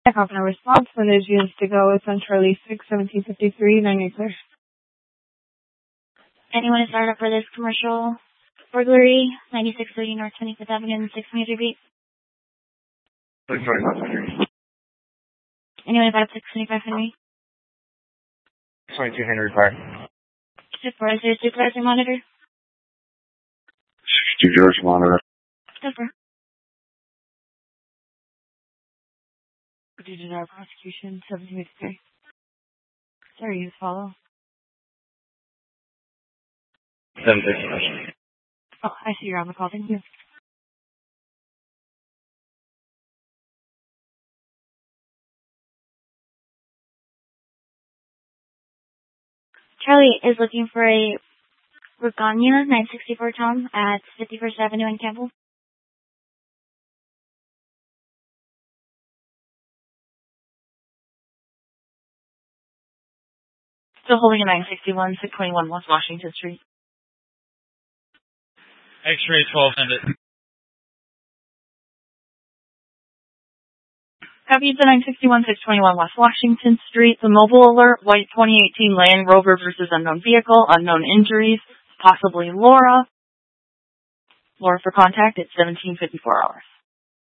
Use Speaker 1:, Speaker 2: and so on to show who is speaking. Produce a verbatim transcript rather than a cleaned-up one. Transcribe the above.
Speaker 1: Half an hour response when there's units to go. It's on Charlie six, seventeen fifty-three, nine eight clear.
Speaker 2: Anyone to start up for this commercial burglary? ninety-six thirty North twenty-fifth Avenue and six twenty-three beat. Anyone about six twenty-five Henry?
Speaker 3: twenty-two Henry Park.
Speaker 2: Supervisor, supervisor monitor.
Speaker 3: sixty-two George monitor.
Speaker 2: Super.
Speaker 1: Did our prosecution seventeen fifty-three. Sorry, you follow.
Speaker 3: seven fifty.
Speaker 1: Oh, I see you're on the call. Thank you.
Speaker 2: Charlie is looking for a Regania nine sixty-four Tom at fifty-first Avenue in Campbell.
Speaker 1: Still holding a nine sixty-one, six twenty-one West Washington Street.
Speaker 4: X-ray twelve hundred.
Speaker 1: Copy the nine sixty-one, six twenty-one West Washington Street. The mobile alert, white twenty eighteen Land Rover versus unknown vehicle, unknown injuries, possibly Laura. Laura for contact at seventeen fifty-four hours.